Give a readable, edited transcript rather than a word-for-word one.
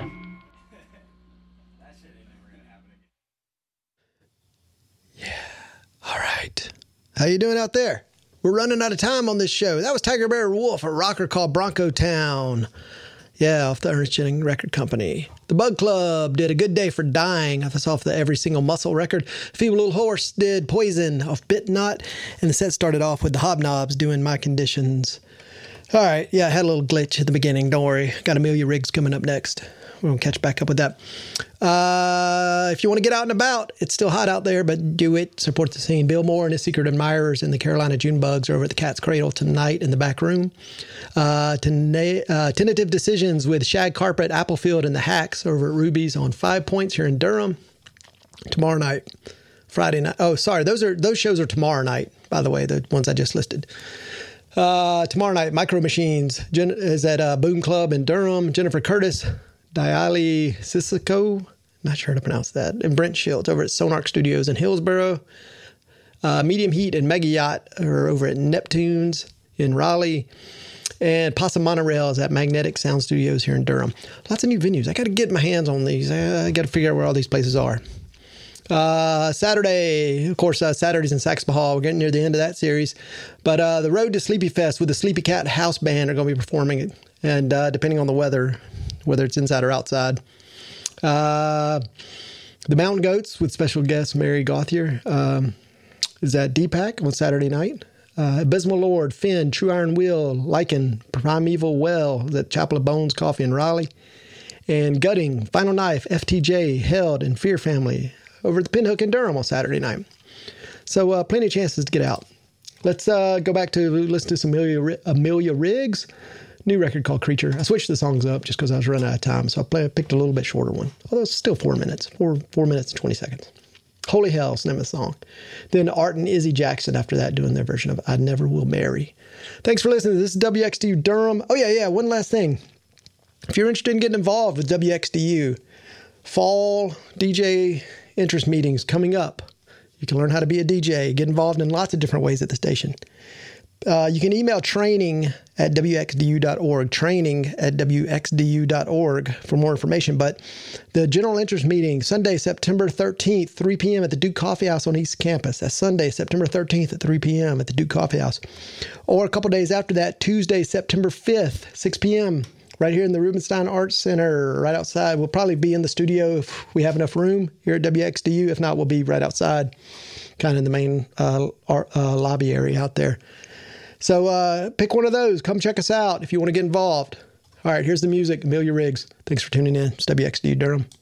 All right. How you doing out there? We're running out of time on this show. That was Tiger Bear Wolf, a rocker called Bronco Town. Yeah, off the Ernest Jennings Record Company. The Bug Club did A Good Day for Dying. That's off the Every Single Muscle record. Feeble Little Horse did Poison off Bit Not. And the set started off with the Hobnobs doing My Conditions. All right. Yeah, I had a little glitch at the beginning. Don't worry. Got Amelia Riggs coming up next. We're going to catch back up with that. If you want to get out and about, it's still hot out there, but do it. Support the scene. Bill Moore and his secret admirers and the Carolina June Bugs are over at the Cat's Cradle tonight in the back room. Tentative Decisions with Shag Carpet, Applefield, and the Hacks over at Ruby's on 5 Points here in Durham. Tomorrow night. Friday night. Oh, sorry. Those shows are tomorrow night, by the way, the ones I just listed. Tomorrow night, Micro Machines is at Boom Club in Durham. Jennifer Curtis, Diali Sissoko, not sure how to pronounce that, and Brent Shields over at Sonark Studios in Hillsboro. Medium Heat and Mega Yacht are over at Neptunes in Raleigh. And Possum Monorail is at Magnetic Sound Studios here in Durham. Lots of new venues. I got to get my hands on these. I got to figure out where all these places are. Saturday, of course, Saturdays in Saxby Hall. We're getting near the end of that series. But the Road to Sleepy Fest with the Sleepy Cat House Band are going to be performing it. And depending on the weather, whether it's inside or outside. The Mountain Goats with special guest Mary Gauthier is at Deepak on Saturday night. Abysmal Lord, Finn, True Iron Wheel, Lycan, Primeval Well is at Chapel of Bones Coffee in Raleigh. And Gutting, Final Knife, FTJ, Held, and Fear Family over at the Pinhook in Durham on Saturday night. So plenty of chances to get out. Let's go back to listen to some Amelia Riggs. New record called Creature. I switched the songs up just because I was running out of time, so I picked a little bit shorter one. Although it's still 4 minutes. 4 minutes and 20 seconds. Holy Hell is the name of the song. Then Art and Izzy Jackson after that doing their version of I Never Will Marry. Thanks for listening. This is WXDU Durham. Oh, yeah. One last thing. If you're interested in getting involved with WXDU, fall DJ interest meetings coming up. You can learn how to be a DJ, get involved in lots of different ways at the station. You can email training@wxdu.org, training@wxdu.org for more information. But the general interest meeting, Sunday, September 13th, 3 p.m. at the Duke Coffee House on East Campus. That's Sunday, September 13th at 3 p.m. at the Duke Coffee House. Or a couple days after that, Tuesday, September 5th, 6 p.m., right here in the Rubenstein Arts Center, right outside. We'll probably be in the studio if we have enough room here at WXDU. If not, we'll be right outside, kind of in the main lobby area out there. So pick one of those. Come check us out if you want to get involved. All right, here's the music. Amelia Riggs. Thanks for tuning in. It's WXDU Durham.